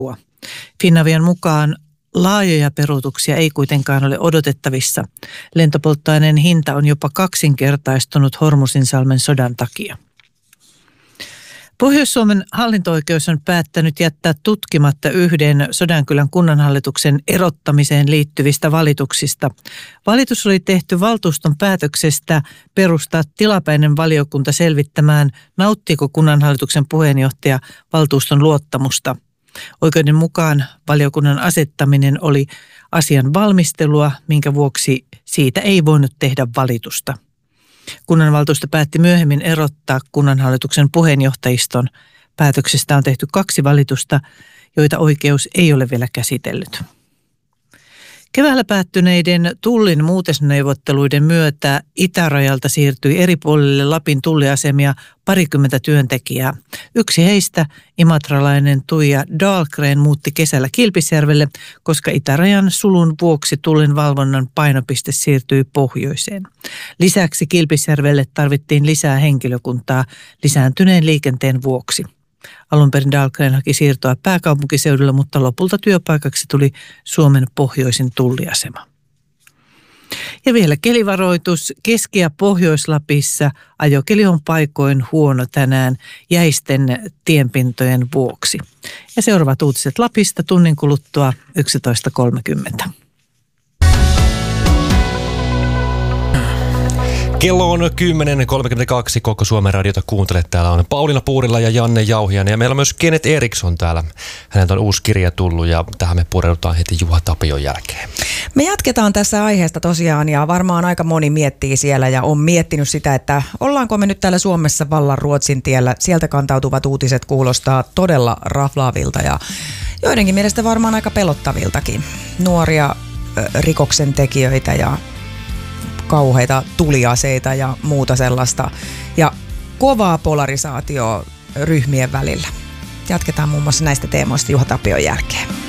Finavian mukaan laajoja peruutuksia ei kuitenkaan ole odotettavissa. Lentopolttoaineen hinta on jopa kaksinkertaistunut Hormuzinsalmen sodan takia. Pohjois-Suomen hallinto-oikeus on päättänyt jättää tutkimatta yhden Sodankylän kunnanhallituksen erottamiseen liittyvistä valituksista. Valitus oli tehty valtuuston päätöksestä perustaa tilapäinen valiokunta selvittämään, nauttiiko kunnanhallituksen puheenjohtaja valtuuston luottamusta. Oikeuden mukaan valiokunnan asettaminen oli asian valmistelua, minkä vuoksi siitä ei voinut tehdä valitusta. Kunnanvaltuusto päätti myöhemmin erottaa kunnanhallituksen puheenjohtajiston. Päätöksestä on tehty 2 valitusta, joita oikeus ei ole vielä käsitellyt. Keväällä päättyneiden Tullin muutosneuvotteluiden myötä itärajalta siirtyi eri puolille Lapin tulliasemia 20 työntekijää. Yksi heistä, imatralainen Tuija Dahlgren, muutti kesällä Kilpisjärvelle, koska itärajan sulun vuoksi Tullin valvonnan painopiste siirtyi pohjoiseen. Lisäksi Kilpisjärvelle tarvittiin lisää henkilökuntaa lisääntyneen liikenteen vuoksi. Alun perin Dahlgren haki siirtoa pääkaupunkiseudulla, mutta lopulta työpaikaksi tuli Suomen pohjoisin tulliasema. Ja vielä kelivaroitus. Keski- ja Pohjois-Lapissa ajokeli on paikoin huono tänään jäisten tienpintojen vuoksi. Ja seuraavat uutiset Lapista tunnin kuluttua 11.30. Kello on 10.32, koko Suomen radiota kuuntelet. Täällä on Pauliina Puurila ja Janne Jauhiainen ja meillä on myös Kenneth Eriksson täällä. Häneltä on uusi kirja tullut ja tähän me pureudutaan heti Juha Tapion jälkeen. Me jatketaan tässä aiheesta tosiaan ja varmaan aika moni miettii siellä ja on miettinyt sitä, että ollaanko me nyt täällä Suomessa vallan Ruotsin tiellä. Sieltä kantautuvat uutiset kuulostaa todella raflaavilta ja joidenkin mielestä varmaan aika pelottaviltakin. Nuoria rikoksentekijöitä ja kauheita tuliaseita ja muuta sellaista ja kovaa polarisaatioa ryhmien välillä. Jatketaan muun muassa näistä teemoista Juha Tapion jälkeen.